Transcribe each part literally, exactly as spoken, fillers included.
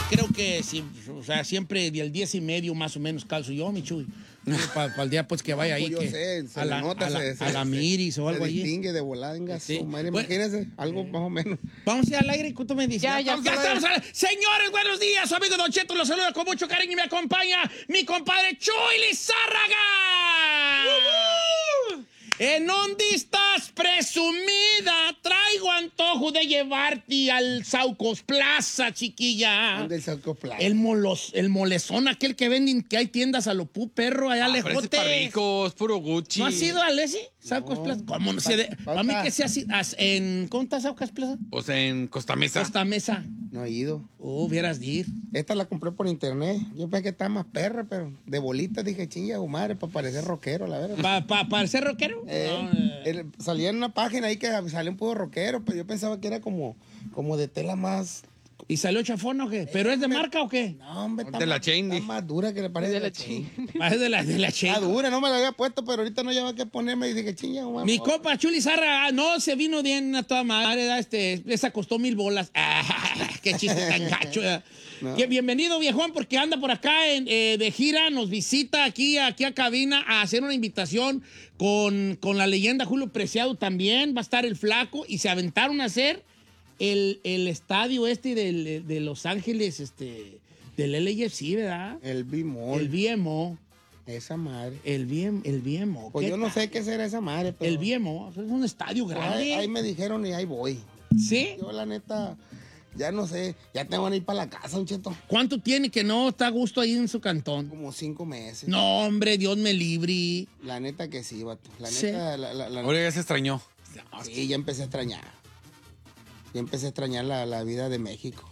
creo que, si, o sea, siempre del diez y medio más o menos calzo yo, mi Chuy. Para pa el día pues que vaya ahí, Pues yo que sé, se a, le la, nota, a, la, se- a la se- Miris o se algo allí. distingue de volada, venga, Sí. su madre, Bueno, imagínese, algo más o menos. Vamos a ir al aire, ¿cuánto me dices? Ya, ya, ya ya. estamos al aire. Señores, buenos días. Su amigo Don Cheto los saluda con mucho cariño y me acompaña mi compadre Chuy Lizárraga. ¿En dónde estás, presumida? Traigo antojo de llevarte al Saucos Plaza, chiquilla. ¿Dónde el Saucos Plaza? El molos, el molezón, aquel que venden, que hay tiendas a lo pu, perro, allá Ah, pero ese lejotes. es para ricos, puro Gucci. ¿No has ido al ese? Saucos No. Plaza. ¿Cómo no se de, Pa- Para mí pa- que sea así, as- en, ¿cómo está Saucos Plaza? O sea, en Costa Mesa. Esta mesa. No he ido. Oh, hubieras de ir. Esta la compré por internet. Yo pensé que estaba más perra, pero de bolitas dije, chinga, su madre, para parecer rockero, la verdad. ¿Para pa, parecer rockero? Eh, No, eh. el- salía en una página ahí que salía un poco rockero, pero yo pensaba que era como, como de tela más. ¿Y salió chafón o qué? ¿Pero es de marca o qué? No, hombre, está, De la más, Chain, está di. más dura que le parece. De la Chain. Ah, es de la, de la Che. Está dura, no me la había puesto, pero ahorita no lleva que ponerme y dije, chinga, su madre. Mi copa Chuli Zarra, ah, no, se vino bien a toda madre, da, este, esa costó mil bolas. Ah, qué chiste tan gacho. eh. No. Que bienvenido, viejón, porque anda por acá en, eh, de gira, nos visita aquí, aquí a cabina a hacer una invitación con, con la leyenda Julio Preciado también. Va a estar el flaco y se aventaron a hacer el, el estadio este del- de Los Ángeles, este, del L A F C, ¿verdad? El bimol. El B M O. Esa madre. El B M, el B M O. Pues ¿qué yo no tal? sé qué será esa madre, pero. El B M O, es un estadio Pues grande. ahí, ahí me dijeron y ahí voy. ¿Sí? Yo, la neta, ya no sé. Ya tengo que ir para la casa, un cheto. ¿Cuánto tiene que no está a gusto ahí en su cantón? Como cinco meses. No, hombre, Dios me libre. La neta que sí, vato. La Sí. neta, la, la, la- Ahora ya se extrañó. sí, ya empecé a extrañar. Ya empecé a extrañar la, la vida de México.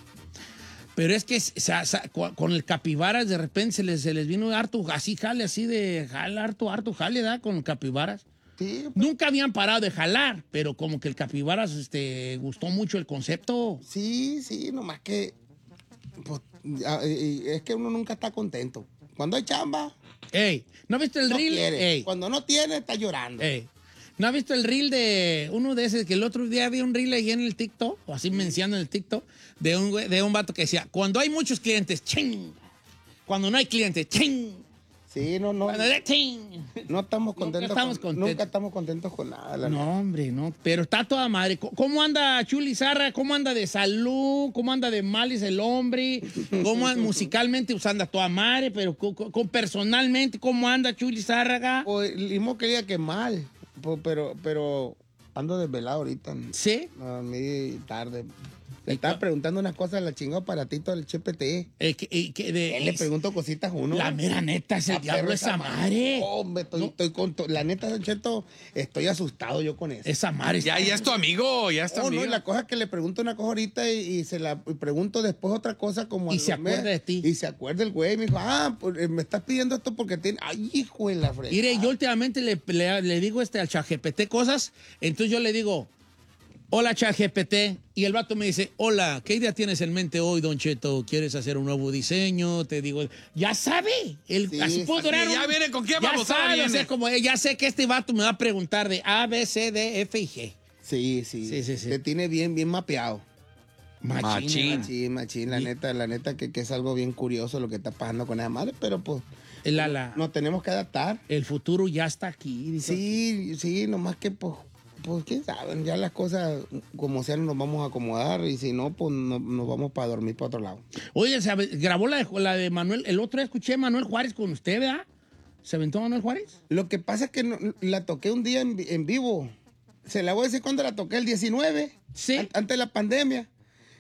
Pero es que o sea, sa- cu- con el capibaras de repente se les, se les vino harto, así jale, así de jale, harto, harto jale, ¿da? Con capibaras. Sí, Nunca habían parado de jalar, pero como que el capibaras este, gustó mucho el concepto. sí, sí, nomás que. Pues, ya, y- y es que uno nunca está contento. Cuando hay chamba, Ey, ¿no has visto el no reel? quiere. Ey, Cuando no tiene, está llorando. ey. ¿No has visto el reel de uno de esos que el otro día había un reel ahí en el TikTok, o así mencionando en el TikTok, de un, güey- de un vato que decía, cuando hay muchos clientes, ching. Cuando no hay clientes, ching. Sí, no, no. Cuando hay ching. No estamos Nunca contentos. estamos con, contentos. Nunca estamos contentos con nada. la neta. No, hombre, no. Pero está toda madre. ¿Cómo- ¿Cómo anda Chuli Zarra? ¿Cómo anda de salud? ¿Cómo anda de males el hombre? ¿Cómo anda musicalmente? Pues anda toda madre, pero co- co- co- personalmente, ¿cómo anda Chuli Zárraga? Pues, Limo quería que mal. Pues, pero, pero ando desvelado ahorita. ¿Sí? A mí tarde. Le ¿Y estaba cu- preguntando una cosa, la chingó aparatito del G P T. Eh, que- eh, que de- Él le pregunto cositas a uno. La mera neta es el Ah, diablo perro, esa madre. Hombre, estoy, No. estoy con to- la neta, Don Cheto, estoy asustado yo con eso. Esa madre. Ya, ya es tu amigo, ya es tu Oh, no, amigo. y la cosa es que le pregunto una cosa ahorita y, y se la y pregunto después otra cosa como... Y a se los meses, acuerda de ti. Y se acuerda el güey, me dijo, ah, pues, eh, me estás pidiendo esto porque tiene... Ay, hijo de la fregada. Mire, yo últimamente le, le- le digo este al ChatGPT cosas, entonces yo le digo, hola ChatGPT, y el vato me dice, hola, ¿qué idea tienes en mente hoy, Don Cheto? ¿Quieres hacer un nuevo diseño? Te digo, ya sabe, el, Sí, así puedo así durar ya un- viene con qué ya babosada sabe, o viene. sea, como, eh, ya sé que este vato me va a preguntar de A, B, C, D, F y G. Sí, sí, Sí, sí, sí. Te tiene bien, bien mapeado. Machín. Machín. Machín, machín, la Y- neta, la neta que, que es algo bien curioso lo que está pasando con esa madre, pero pues La, la- nos tenemos que adaptar. el futuro ya está aquí. dice. Sí, sí, nomás que pues, pues quién sabe, ya las cosas como sean nos vamos a acomodar y si no, pues no- nos vamos para dormir para otro lado. Oye, ¿sabe? Grabó la de, la de Manuel, el otro día escuché a Manuel Juárez con usted, ¿verdad? ¿Se aventó Manuel Juárez? Lo que pasa es que no- la toqué un día en, vi- en vivo. Se la voy a decir cuando la toqué, el diecinueve, Sí. an- antes de la pandemia.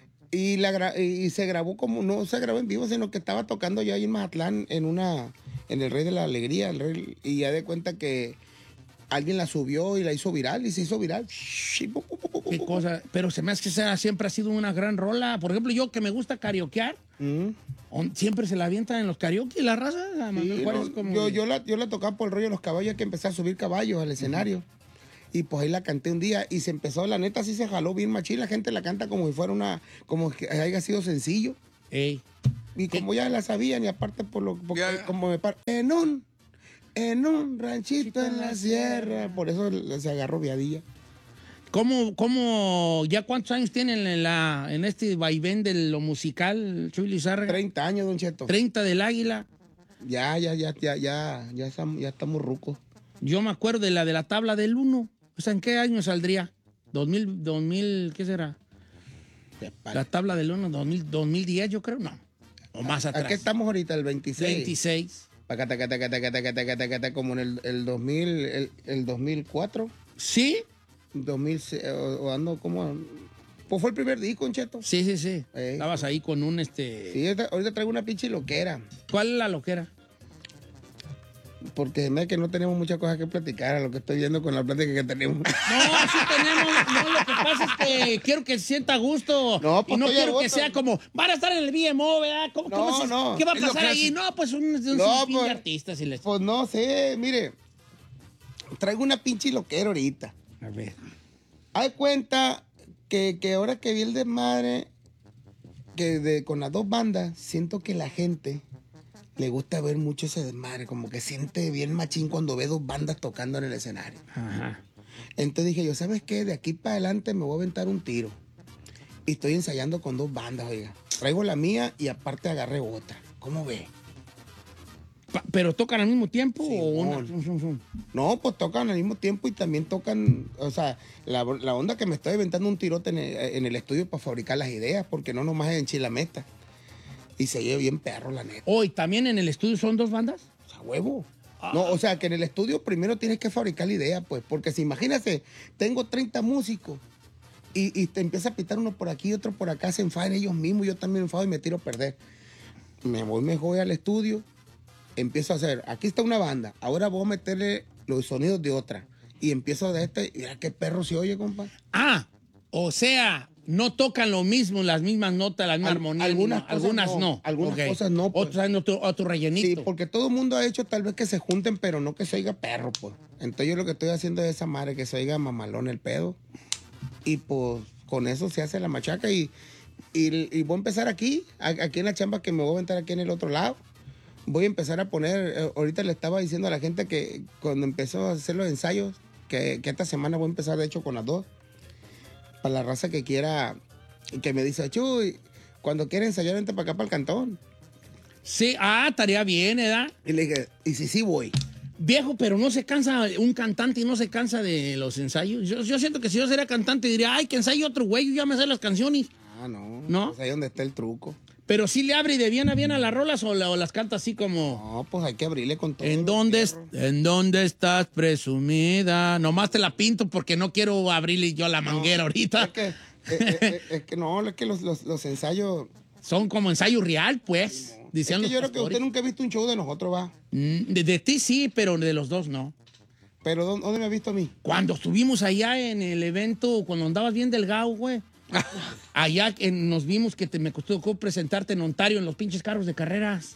Y, la gra- y se grabó como, no se grabó en vivo, sino que estaba tocando yo ahí en Mazatlán, en una, en el Rey de la Alegría, el Rey- y ya de cuenta que alguien la subió y la hizo viral, y se hizo viral. Qué cosa, pero se me hace que esa siempre ha sido una gran rola. Por ejemplo, yo que me gusta karaokear, Mm. on- siempre se la avientan en los karaoke, la raza. a Manuel Sí, Juárez no, como yo, de- yo, la, yo la tocaba por el rollo de los caballos, que empecé a subir caballos al escenario. Y pues ahí la canté un día y se empezó, la neta sí se jaló bien machín, la gente la canta como si fuera una, como que haya sido sencillo. Ey, Y como ya la sabían y aparte por lo, porque Ya. como me par en un, en un ranchito en la sierra, por eso se agarró viadilla. ¿Cómo, cómo, ya cuántos años tienen en, la, en este vaivén de lo musical, Chuy Lizárraga? treinta años, Don Cheto. treinta del Águila. Ya, ya, ya, ya, ya, ya, estamos, ya estamos rucos. Yo me acuerdo de la de la tabla del uno. O sea, ¿en qué año saldría? dos mil, dos mil, ¿qué será? La tabla del uno, dos mil, dos mil diez, yo creo, no. O más atrás. ¿A qué estamos ahorita? El veintiséis. veintiséis. Pacata, cata, cata, cata, cata, cata, cata, como en el, el dos mil, el, el dos mil cuatro, ¿Sí? dos mil, o, o ando como... Pues fue el primer disco, Don Cheto. Sí, sí, sí. Ey. Estabas ahí con un, este... Sí, ahorita, ahorita traigo una pinche loquera. ¿Cuál es la loquera? Porque se me da que no tenemos muchas cosas que platicar a lo que estoy viendo con la plática que tenemos. No, sí tenemos. No, lo que pasa es que quiero que se sienta a gusto. No, pues y no estoy a quiero que gusto. sea como, van a estar en el V M O, ¿verdad? ¿Cómo, No, cómo se- no. ¿Qué va a Es lo pasar que ahí? hace- No, pues un, un No, sinfín pues- de artistas y les... Pues no sé, mire. Traigo una pinche loquera ahorita. A ver. Hay cuenta que, que ahora que vi el desmadre, que de, con las dos bandas, siento que la gente le gusta ver mucho ese desmadre, como que siente bien machín cuando ve dos bandas tocando en el escenario. Ajá. Entonces dije yo, ¿sabes qué? De aquí para adelante me voy a aventar un tiro. Y estoy ensayando con dos bandas, oiga. Traigo la mía y aparte agarré otra. ¿Cómo ve? Pa- ¿Pero tocan al mismo tiempo Sí, o una? mon. Zum, zum, zum. No, pues tocan al mismo tiempo y también tocan, o sea, la, la onda que me estoy inventando un tirote en el, en el estudio para fabricar las ideas, porque no nomás es en Chilameta. Y se lleve bien perro, la neta. Hoy, ¿también en el estudio son dos bandas? O sea, huevo. No, o sea, que en el estudio primero tienes que fabricar la idea, pues, porque si imagínate, tengo treinta músicos y, y te empieza a pitar uno por aquí, otro por acá, se enfadan ellos mismos, yo también me enfado y me tiro a perder. Me voy mejor al estudio, empiezo a hacer, aquí está una banda, ahora voy a meterle los sonidos de otra. Y empiezo de este, y mira qué perro se oye, compa. Ah, o sea, no tocan lo mismo, las mismas notas, la misma Al- armonía. algunas no, cosas algunas no, no. algunas Ok. cosas no, pues. Otros hay otro, otro Sí, rellenito. porque todo el mundo ha hecho tal vez que se junten, pero no que se oiga perro, pues. Entonces yo lo que estoy haciendo es esa madre, que se oiga mamalón el pedo. Y pues con eso se hace la machaca y, y, y voy a empezar aquí, a- aquí en la chamba que me voy a aventar aquí en el otro lado. Voy a empezar a poner, eh, ahorita le estaba diciendo a la gente que cuando empezó a hacer los ensayos, que, que esta semana voy a empezar de hecho con las dos. Para la raza que quiera, que me dice, Chuy, cuando quiera ensayar, vente para acá, para el cantón. Sí, ah, estaría bien, ¿verdad? Y le dije, y si sí voy. Viejo, pero no se cansa un cantante y no se cansa de los ensayos. Yo, yo siento que si yo sería cantante diría, ay, que ensaye otro güey, yo ya me sé las canciones. Ah, no. ¿No? Pues ahí donde está el truco. Pero sí le abre de bien a bien a las rolas o, la- o las canta así como... No, pues hay que abrirle con todo. ¿En dónde, es- ¿En dónde estás presumida? Nomás te la pinto porque no quiero abrirle yo la manguera ahorita. Es que, eh, eh, eh, es que no, es que los, los, los ensayos. Son como ensayo real, pues. Es Decían que los yo creo que pastores. usted nunca ha visto un show de nosotros, va. Mm, De, de ti sí, pero de los dos no. Pero ¿dó- ¿dónde me ha visto a mí? Cuando estuvimos allá en el evento, cuando andabas bien delgado, güey. Allá en- nos vimos que te, me costó presentarte en Ontario en los pinches carros de carreras.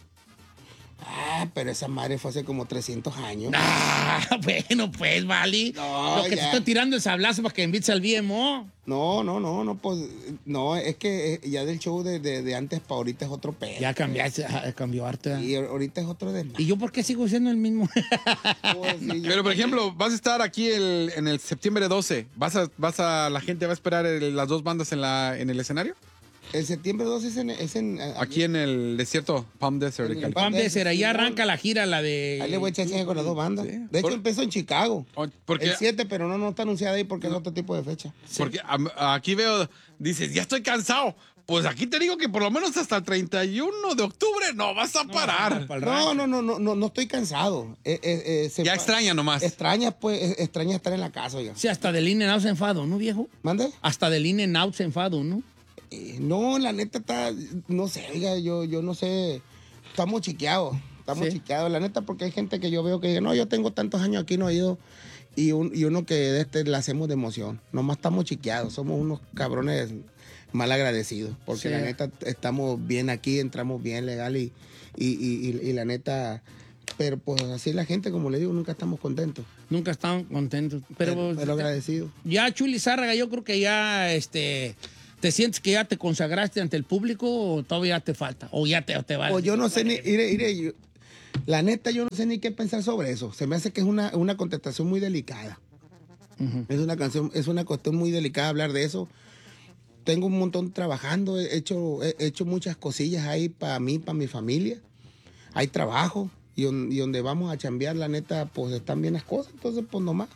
Ah, pero esa madre fue hace como trescientos años. Ah, bueno, pues, vale. No, Lo que te ya. estoy tirando el sablazo para que invites al V M O. No, no, no, no, pues. No, es que eh, ya del show de, de, de antes para ahorita es otro pedo. Ya cambiaste, ah, cambió arte. Y ahor- ahorita es otro desmadre. ¿Y yo por qué sigo siendo el mismo? Pues, sí, yo- Pero, por ejemplo, vas a estar aquí el- en el septiembre doce. ¿Vas a, vas a, la gente va a esperar el- las dos bandas en, la, en el escenario? El septiembre doce es en. Es en eh, Aquí en el desierto, Palm Desert de En el California. Juan Becer, ahí arranca la gira, la de... Ahí le voy a echar chinga con las dos bandas. Sí. De hecho, Por- empezó en Chicago. Oh, Porque, El siete, pero no, no está anunciada ahí porque es otro tipo de fecha. porque a- aquí veo, dices, ya estoy cansado. Pues aquí te digo que por lo menos hasta el treinta y uno de octubre no vas a parar. Para el No, rancho. no, no, no, no, no estoy cansado. Eh, eh, eh, se Ya pa- extraña nomás. Extraña, pues, eh, extraña estar en la casa, oiga. Sí, hasta del In and Out se enfado, ¿no, viejo? ¿Mande? Hasta del In and Out se enfado, ¿no? Eh, no, la neta está, no sé, oiga, yo, yo no sé. Estamos chiqueados, estamos Sí. chiqueados, la neta, porque hay gente que yo veo que dice, no, yo tengo tantos años aquí, no he ido. Y, un- y uno que de este la hacemos de emoción. Nomás estamos chiqueados, somos unos cabrones mal agradecidos. Porque Sí. la neta estamos bien aquí, entramos bien legal y, y, y, y- y la neta. Pero pues así la gente, como le digo, nunca estamos contentos. Nunca están contentos. Pero, Pero, pero agradecidos. ya, Chuli Zárraga, yo creo que ya, este... ¿Te sientes que ya te consagraste ante el público o todavía te falta? ¿O ya te, te vale? Pues yo no sé ni, mire, mire, yo- la neta yo no sé ni qué pensar sobre eso. Se me hace que es una, una contestación muy delicada. Uh-huh. Es una canción, es una cuestión muy delicada hablar de eso. Tengo un montón trabajando, he hecho, he hecho muchas cosillas ahí para mí, para mi familia. Hay trabajo y, on, y donde vamos a chambear, la neta, pues están bien las cosas, entonces pues nomás.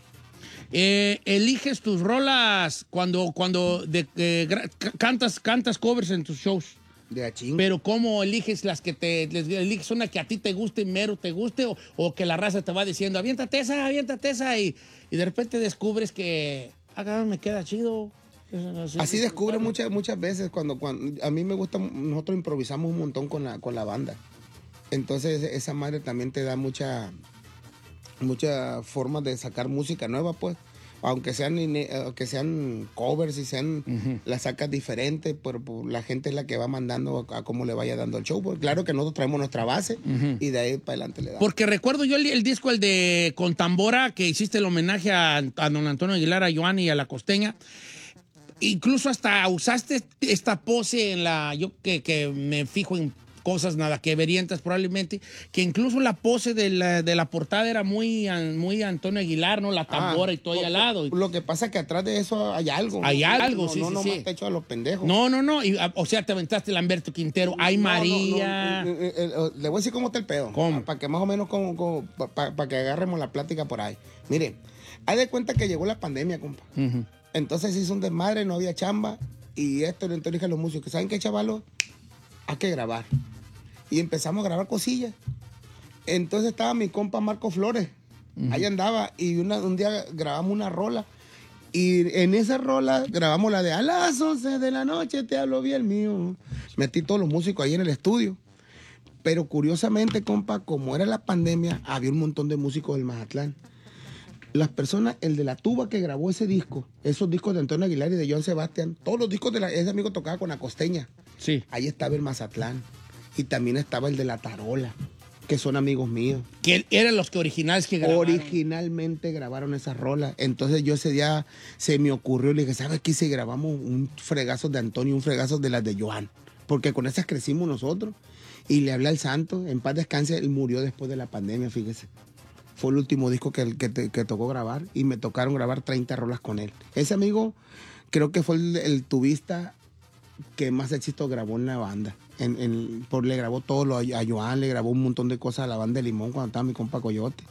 Eh, eliges tus rolas cuando, cuando de, eh, cantas, cantas covers en tus shows. De achín. Pero ¿cómo eliges las que te... Les, eliges una que a ti te guste, mero te guste, o, o que la raza te va diciendo, aviéntate esa, aviéntate esa, y, y de repente descubres que, ah, me queda chido. Así, Así descubre muchas, muchas veces cuando, cuando... A mí me gusta, nosotros improvisamos un montón con la, con la banda. Entonces esa madre también te da mucha... muchas formas de sacar música nueva, pues. Aunque sean, que sean covers y sean, uh-huh. las sacas diferentes, pero pues, la gente es la que va mandando a, a cómo le vaya dando el show. Porque claro que nosotros traemos nuestra base, uh-huh. y de ahí para adelante le damos. Porque recuerdo yo el, el disco, el de Con Tambora, que hiciste el homenaje a, a don Antonio Aguilar, a Joan y a La Costeña. Incluso hasta usaste esta pose en la... Yo que, que me fijo en cosas nada que verientas probablemente, que incluso la pose de la, de la portada era muy, muy Antonio Aguilar, ¿no? La tambora ah, y todo ahí al lado. Lo que pasa es que atrás de eso hay algo. Hay ¿no? algo, no, sí, no, sí, no, sí. No, no, te hecho a los pendejos. No, no, no. Y, o sea, te aventaste Lamberto Quintero, ay, no, María. No, no, eh, eh, eh, le voy a decir cómo está el pedo. ¿Cómo? Para que más o menos, para pa, pa que agarremos la plática por ahí. Mire, hay de cuenta que llegó la pandemia, compa. Uh-huh. Entonces hizo un desmadre, no había chamba. Y esto, entonces dije a los músicos, ¿saben qué, chavalos? Hay que grabar. Y empezamos a grabar cosillas. Entonces estaba mi compa Marco Flores. Uh-huh. Ahí andaba. Y una, un día grabamos una rola. Y en esa rola grabamos la de a las once de la noche te hablo bien mío. Metí todos los músicos ahí en el estudio. Pero curiosamente, compa, como era la pandemia, había un montón de músicos del Mazatlán. Las personas, el de la tuba que grabó ese disco, esos discos de Antonio Aguilar y de Joan Sebastián, todos los discos de la, ese amigo tocaba con la Costeña. Sí. Ahí estaba el Mazatlán. Y también estaba el de la Tarola, que son amigos míos. Que eran los que originales que grabaron. Originalmente grabaron esas rolas. Entonces yo ese día se me ocurrió, le dije, ¿sabes qué? Si grabamos un fregazo de Antonio, un fregazo de las de Joan. Porque con esas crecimos nosotros. Y le hablé al santo, en paz descanse, él murió después de la pandemia, fíjese. Fue el último disco que, que, que tocó grabar y me tocaron grabar treinta rolas con él. Ese amigo creo que fue el, el tubista que más éxito grabó en la banda. En, en, por, le grabó todo lo a, a Joan, le grabó un montón de cosas a la banda de Limón cuando estaba mi compa Coyote.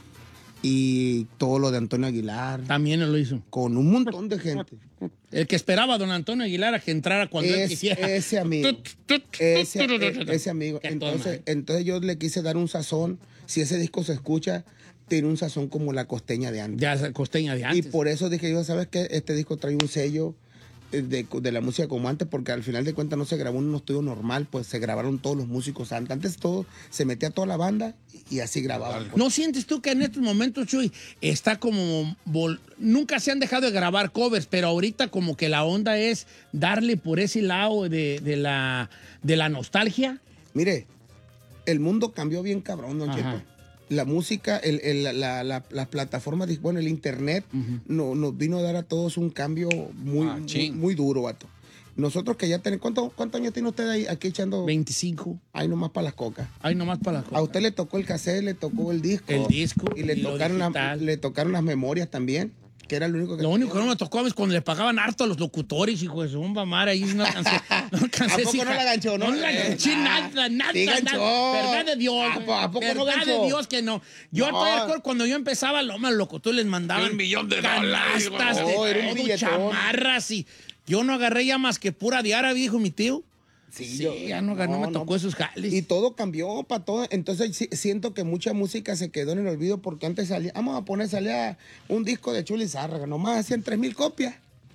Y todo lo de Antonio Aguilar. También lo hizo. Con un montón de gente. El que esperaba a don Antonio Aguilar a que entrara cuando es, él quisiera. Ese amigo. ese, ese amigo. Entonces, entonces yo le quise dar un sazón. Si ese disco se escucha, tiene un sazón como la Costeña de antes. Ya, la Costeña de antes. Y por eso dije yo, ¿sabes qué? Este disco trae un sello de, de la música como antes, porque al final de cuentas no se grabó en un estudio normal, pues se grabaron todos los músicos antes. Antes todo, se metía toda la banda y así grababan. Pues. ¿No sientes tú que en estos momentos, Chuy, está como... Vol- Nunca se han dejado de grabar covers, pero ahorita como que la onda es darle por ese lado de, de, la, de la nostalgia? Mire, el mundo cambió bien cabrón, don Cheto. La música, el, el, la, la, las plataformas, bueno, el internet, uh-huh. no, nos vino a dar a todos un cambio muy, ah, muy, muy duro, vato. Nosotros que ya tenemos, ¿cuántos cuánto años tiene usted ahí aquí echando? veinticinco. Ahí nomás para las cocas. Ahí nomás para las cocas. A usted le tocó el cassette, le tocó el disco. El disco. Y le, y tocaron, la, le tocaron las memorias también. Que era lo único que... Lo único que no me tocó es cuando le pagaban harto a los locutores, hijo de su bomba madre, ahí no alcancé. No alcancé. ¿A poco no la ganchó? No, no la ganché nada, nada, sí nada. Verdad de Dios. ¿A, po, ¿A poco verdad no ganchó? de Dios que no. Yo no. recuerdo cuando yo empezaba, los locutores les mandaban un millón de dólares. Canastas oh, de era un todo, chamarras y yo no agarré ya más que pura de árabe, dijo mi tío. Sí, sí yo, ya no, no, no me tocó no, esos jales. Y todo cambió para todo. Entonces sí, siento que mucha música se quedó en el olvido porque antes salía, vamos a poner, salía un disco de Chuli Zárraga, nomás hacían tres mil copias.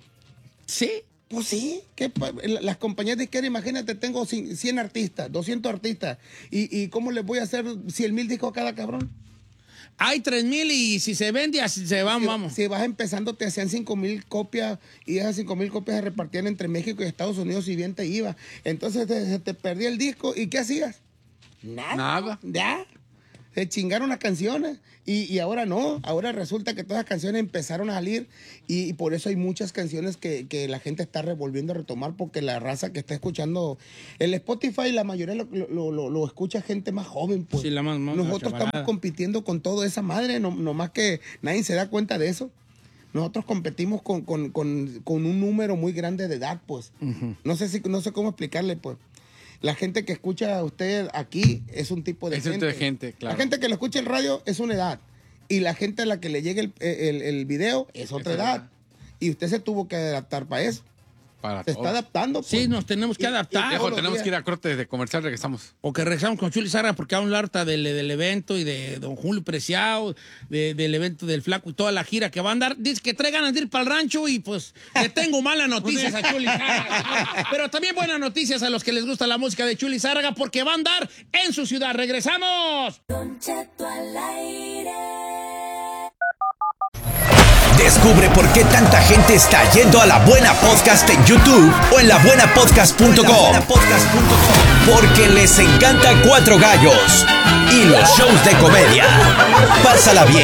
Sí. Pues sí, que las compañías disqueras, imagínate, tengo cien artistas, doscientos artistas. ¿Y, y cómo les voy a hacer cien mil discos a cada cabrón? Hay tres mil y si se vende, así se van, si, vamos. Si vas empezando, te hacían cinco mil copias y esas cinco mil copias se repartían entre México y Estados Unidos y bien te iba. Entonces te, se te perdía el disco y ¿qué hacías? Nada. Nada. Ya. Se chingaron las canciones y, y ahora no. Ahora resulta que todas las canciones empezaron a salir y, y por eso hay muchas canciones que, que la gente está revolviendo a retomar porque la raza que está escuchando el Spotify, la mayoría lo, lo, lo, lo escucha gente más joven. Pues. Sí, la más, más Nosotros estamos compitiendo con toda esa madre, no, nomás que nadie se da cuenta de eso. nosotros competimos con, con, con, con un número muy grande de edad, pues. Uh-huh. No sé si, no sé cómo explicarle, pues. La gente que escucha a usted aquí es un tipo de es gente. Es de gente, claro. La gente que lo escucha el radio es una edad. Y la gente a la que le llegue el, el, el video es otra es edad. edad. Y usted se tuvo que adaptar para eso. Para se todo. está adaptando. Pues. Sí, nos tenemos que y, adaptar. Viejo, tenemos que ir a corte de comercial, regresamos. O que regresamos con Chuli Zárraga porque aún la harta del, del evento y de don Julio Preciado, de, del evento del Flaco y toda la gira que va a andar. Dice que trae ganas de ir para el rancho y pues le tengo malas noticias a Chuli Zárraga. Pero también buenas noticias a los que les gusta la música de Chuli Zárraga porque va a andar en su ciudad. ¡Regresamos! Don Cheto al aire. Descubre por qué tanta gente está yendo a La Buena Podcast en YouTube o en la buena podcast punto com. Porque les encanta Cuatro Gallos y los shows de comedia. Pásala bien,